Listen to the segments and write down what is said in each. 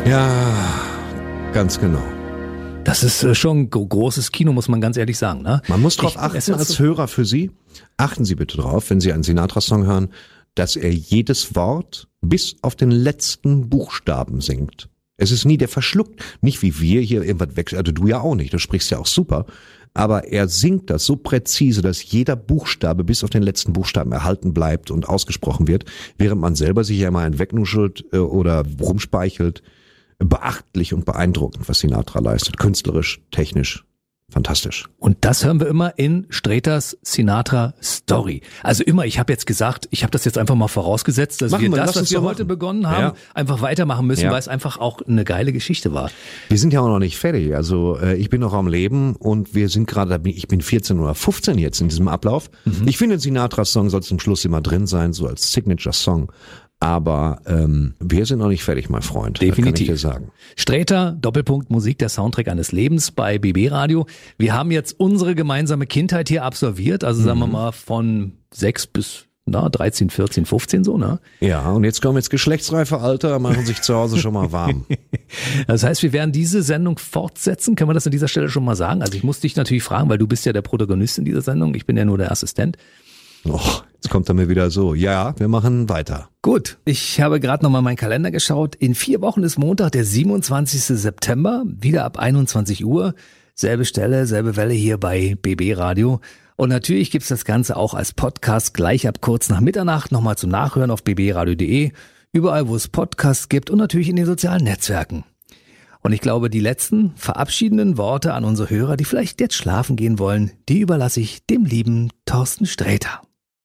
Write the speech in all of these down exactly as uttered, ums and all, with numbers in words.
Ja, ganz genau. Das ist äh, schon go- großes Kino, muss man ganz ehrlich sagen. Ne? Man muss darauf Ich- achten es ist als so- Hörer für Sie, achten Sie bitte drauf, wenn Sie einen Sinatra-Song hören, dass er jedes Wort bis auf den letzten Buchstaben singt. Es ist nie der verschluckt, nicht wie wir hier irgendwas weg, also du ja auch nicht, du sprichst ja auch super, aber er singt das so präzise, dass jeder Buchstabe bis auf den letzten Buchstaben erhalten bleibt und ausgesprochen wird, während man selber sich ja mal einen wegnuschelt äh, oder rumspeichelt. Beachtlich und beeindruckend, was Sinatra leistet, künstlerisch, technisch. Fantastisch. Und das hören wir immer in Sträters Sinatra Story. Also immer, ich habe jetzt gesagt, ich habe das jetzt einfach mal vorausgesetzt, dass Machen wir wir, das, lass was uns wir so heute machen. begonnen haben, Ja. einfach weitermachen müssen, Ja. weil es einfach auch eine geile Geschichte war. Wir sind ja auch noch nicht fertig. Also äh, ich bin noch am Leben und wir sind gerade, ich bin vierzehn oder fünfzehn jetzt in diesem Ablauf. Mhm. Ich finde, Sinatra-Song soll zum Schluss immer drin sein, so als Signature-Song. Aber ähm, wir sind noch nicht fertig, mein Freund. Definitiv. Das kann ich dir sagen. Sträter, Doppelpunkt Musik, der Soundtrack eines Lebens bei B B Radio. Wir haben jetzt unsere gemeinsame Kindheit hier absolviert, also sagen wir mal von sechs bis na, dreizehn, vierzehn, fünfzehn so, ne? Ja, und jetzt kommen jetzt geschlechtsreife Alter, machen sich zu Hause schon mal warm. Das heißt, wir werden diese Sendung fortsetzen. Können wir das an dieser Stelle schon mal sagen? Also ich muss dich natürlich fragen, weil du bist ja der Protagonist in dieser Sendung. Ich bin ja nur der Assistent. Och, jetzt kommt er mir wieder so. Ja, wir machen weiter. Gut, ich habe gerade nochmal meinen Kalender geschaut. In vier Wochen ist Montag, der siebenundzwanzigsten September, wieder ab einundzwanzig Uhr. Selbe Stelle, selbe Welle hier bei B B Radio. Und natürlich gibt's das Ganze auch als Podcast gleich ab kurz nach Mitternacht nochmal zum Nachhören auf b b radio punkt de, überall wo es Podcasts gibt und natürlich in den sozialen Netzwerken. Und ich glaube, die letzten verabschiedenden Worte an unsere Hörer, die vielleicht jetzt schlafen gehen wollen, die überlasse ich dem lieben Thorsten Sträter.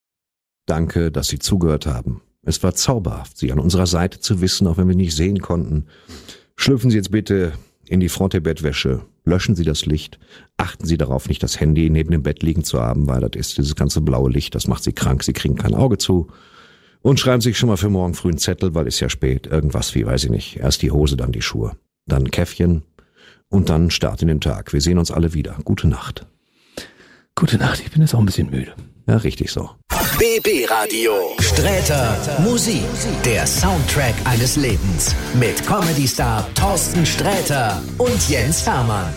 Danke, dass Sie zugehört haben. Es war zauberhaft, Sie an unserer Seite zu wissen, auch wenn wir nicht sehen konnten. Schlüpfen Sie jetzt bitte in die Fronte-Bettwäsche, löschen Sie das Licht, achten Sie darauf, nicht das Handy neben dem Bett liegen zu haben, weil das ist dieses ganze blaue Licht, das macht Sie krank, Sie kriegen kein Auge zu. Und schreiben Sie sich schon mal für morgen früh einen Zettel, weil es ja spät, irgendwas wie, weiß ich nicht, erst die Hose, dann die Schuhe, dann ein Käffchen und dann Start in den Tag. Wir sehen uns alle wieder. Gute Nacht. Gute Nacht, ich bin jetzt auch ein bisschen müde. Ja, richtig so. B B Radio. Sträter Musik, der Soundtrack eines Lebens. Mit Comedy-Star Thorsten Sträter und Jens Hermann.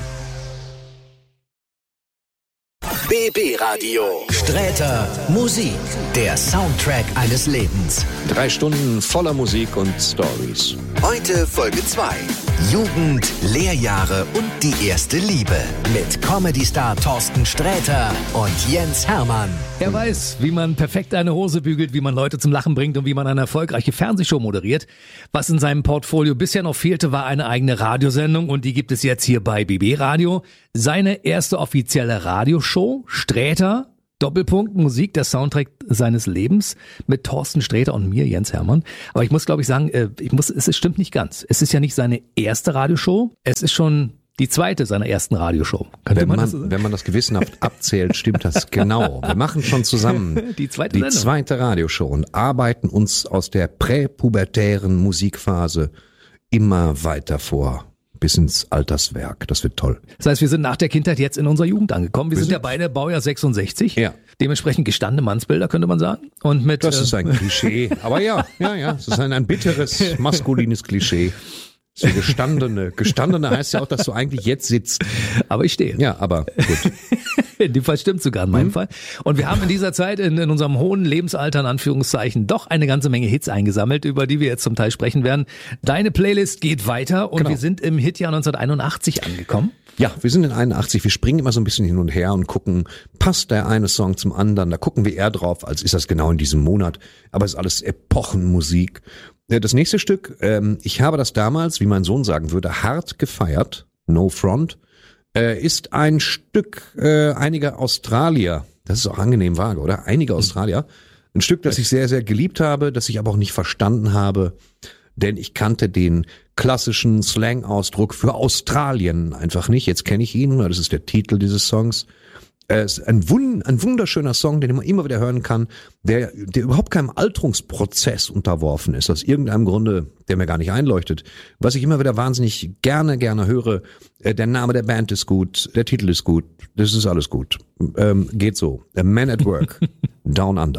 B B Radio. Sträter Musik, der Soundtrack eines Lebens. Drei Stunden voller Musik und Stories. Heute Folge zwei. Jugend, Lehrjahre und die erste Liebe. Mit Comedy-Star Thorsten Sträter und Jens Hermann. Er weiß, wie man perfekt eine Hose bügelt, wie man Leute zum Lachen bringt und wie man eine erfolgreiche Fernsehshow moderiert. Was in seinem Portfolio bisher noch fehlte, war eine eigene Radiosendung und die gibt es jetzt hier bei B B Radio. Seine erste offizielle Radioshow, Sträter, Doppelpunkt, Musik, der Soundtrack seines Lebens mit Thorsten Sträter und mir, Jens Hermann. Aber ich muss, glaube ich, sagen, ich muss, es ist, stimmt nicht ganz. Es ist ja nicht seine erste Radioshow, es ist schon die zweite seiner ersten Radioshow. Könnte Wenn man, man, das so sagen? wenn man das gewissenhaft abzählt, stimmt das genau. Wir machen schon zusammen Die zweite die Sendung. zweite Radioshow und arbeiten uns aus der präpubertären Musikphase immer weiter vor. Bis ins Alterswerk. Das wird toll. Das heißt, wir sind nach der Kindheit jetzt in unserer Jugend angekommen. Wir, sind, ja beide Baujahr sechsundsechzig. Ja. Dementsprechend gestandene Mannsbilder, könnte man sagen. Und mit, Das äh, ist ein Klischee. Aber ja, ja, ja. Es ist ein, ein bitteres, maskulines Klischee. So gestandene. Gestandene heißt ja auch, dass du eigentlich jetzt sitzt. aber ich stehe. Ja, aber gut. In dem Fall stimmt sogar in meinem Fall. Und wir haben in dieser Zeit, in, in unserem hohen Lebensalter, in Anführungszeichen, doch eine ganze Menge Hits eingesammelt, über die wir jetzt zum Teil sprechen werden. Deine Playlist geht weiter und Genau. wir sind im Hitjahr neunzehnhunderteinundachtzig angekommen. Ja, wir sind in einundachtzig, wir springen immer so ein bisschen hin und her und gucken, passt der eine Song zum anderen, da gucken wir eher drauf, als ist das genau in diesem Monat, aber es ist alles Epochenmusik. Das nächste Stück, ähm, ich habe das damals, wie mein Sohn sagen würde, hart gefeiert, No Front, äh, ist ein Stück äh, einiger Australier, das ist auch angenehm vage, oder? Einige Australier, ein Stück, das ich sehr, sehr geliebt habe, das ich aber auch nicht verstanden habe, denn ich kannte den klassischen Slang-Ausdruck für Australien einfach nicht. Jetzt kenne ich ihn, das ist der Titel dieses Songs. Es ist ein, wund, ein wunderschöner Song, den man immer wieder hören kann, der, der überhaupt keinem Alterungsprozess unterworfen ist, aus irgendeinem Grunde, der mir gar nicht einleuchtet. Was ich immer wieder wahnsinnig gerne, gerne höre, äh, der Name der Band ist gut, der Titel ist gut, das ist alles gut. Ähm, geht so. A Man at Work, Down Under.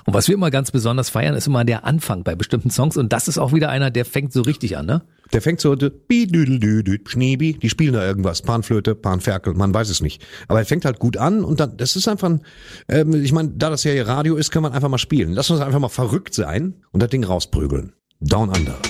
Und was wir immer ganz besonders feiern, ist immer der Anfang bei bestimmten Songs. Und das ist auch wieder einer, der fängt so richtig an, ne? Der fängt so, Schneebi, die spielen da irgendwas, Panflöte, Panferkel, man weiß es nicht. Aber er fängt halt gut an und dann, das ist einfach ein, ähm, ich meine, da das ja hier Radio ist, kann man einfach mal spielen. Lass uns einfach mal verrückt sein und das Ding rausprügeln. Down Under.